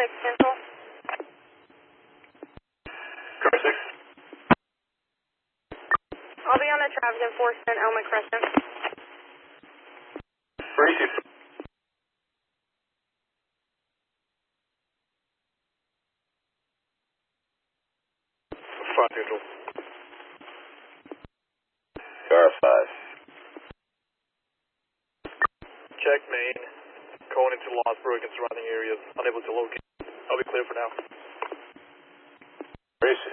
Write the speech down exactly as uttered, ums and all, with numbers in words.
six, cancel. Car six. I'll be on the traffic enforcement, Elma Crescent. Bracy. Five neutral. Car five. Check main. Going into Losbrook and surrounding areas. Unable to locate. I'll be clear for now. Bracy.